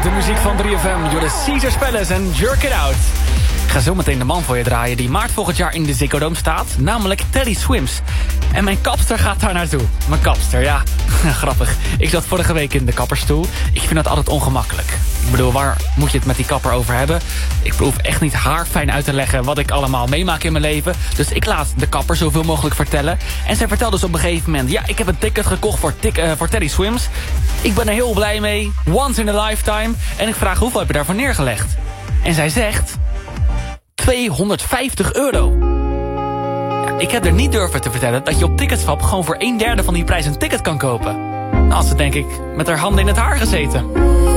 de muziek van 3FM. You're the Caesars Palace en Jerk It Out. Ik ga zo meteen de man voor je draaien die maart volgend jaar in de Ziggo Dome staat. Namelijk Teddy Swims. En mijn kapster gaat daar naartoe. Mijn kapster, ja. Grappig. Ik zat vorige week in de kapperstoel. Ik vind dat altijd ongemakkelijk. Ik bedoel, waar moet je het met die kapper over hebben? Ik hoef echt niet haarfijn uit te leggen wat ik allemaal meemaak in mijn leven. Dus ik laat de kapper zoveel mogelijk vertellen. En zij vertelde dus op een gegeven moment... ja, ik heb een ticket gekocht voor Teddy Swims. Ik ben er heel blij mee. Once in a lifetime. En ik vraag, hoeveel heb je daarvoor neergelegd? En zij zegt... €250. Ja, ik heb er niet durven te vertellen dat je op Ticketswap gewoon voor 1/3 van die prijs een ticket kan kopen. Nou, als ze denk ik met haar handen in het haar gezeten.